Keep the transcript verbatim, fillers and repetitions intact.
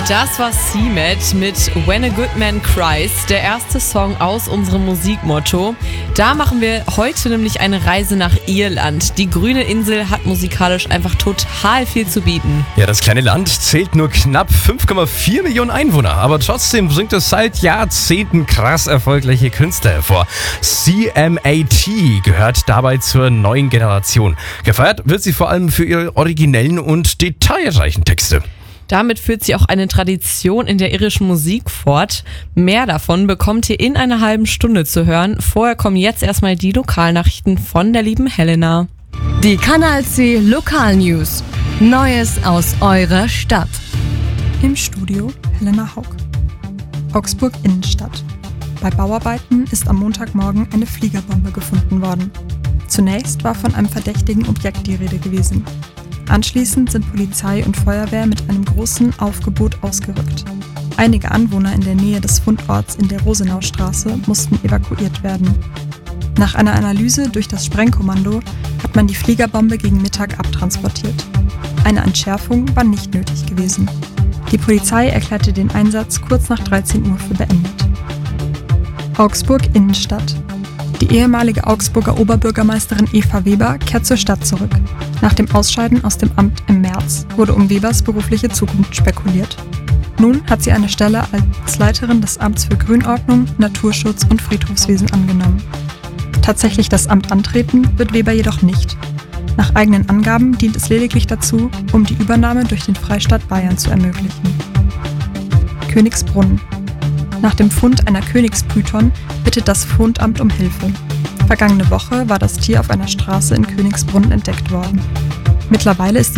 Das war C-Met mit When a Good Man Cries, der erste Song aus unserem Musikmotto. Da machen wir heute nämlich eine Reise nach Irland. Die grüne Insel hat musikalisch einfach total viel zu bieten. Ja, das kleine Land zählt nur knapp fünf Komma vier Millionen Einwohner, aber trotzdem bringt es seit Jahrzehnten krass erfolgreiche Künstler hervor. C M A T gehört dabei zur neuen Generation. Gefeiert wird sie vor allem für ihre originellen und detailreichen Texte. Damit führt sie auch eine Tradition in der irischen Musik fort. Mehr davon bekommt ihr in einer halben Stunde zu hören. Vorher kommen jetzt erstmal die Lokalnachrichten von der lieben Helena. Die Kanal C Lokalnews. Neues aus eurer Stadt. Im Studio Helena Haug. Augsburg Innenstadt. Bei Bauarbeiten ist am Montagmorgen eine Fliegerbombe gefunden worden. Zunächst war von einem verdächtigen Objekt die Rede gewesen. Anschließend sind Polizei und Feuerwehr mit einem großen Aufgebot ausgerückt. Einige Anwohner in der Nähe des Fundorts in der Rosenaustraße mussten evakuiert werden. Nach einer Analyse durch das Sprengkommando hat man die Fliegerbombe gegen Mittag abtransportiert. Eine Entschärfung war nicht nötig gewesen. Die Polizei erklärte den Einsatz kurz nach dreizehn Uhr für beendet. Augsburg Innenstadt. Die ehemalige Augsburger Oberbürgermeisterin Eva Weber kehrt zur Stadt zurück. Nach dem Ausscheiden aus dem Amt im März wurde um Webers berufliche Zukunft spekuliert. Nun hat sie eine Stelle als Leiterin des Amts für Grünordnung, Naturschutz und Friedhofswesen angenommen. Tatsächlich das Amt antreten wird Weber jedoch nicht. Nach eigenen Angaben dient es lediglich dazu, um die Übernahme durch den Freistaat Bayern zu ermöglichen. Königsbrunn. Nach dem Fund einer Königspython bittet das Fundamt um Hilfe. Vergangene Woche war das Tier auf einer Straße in Königsbrunn entdeckt worden. Mittlerweile ist die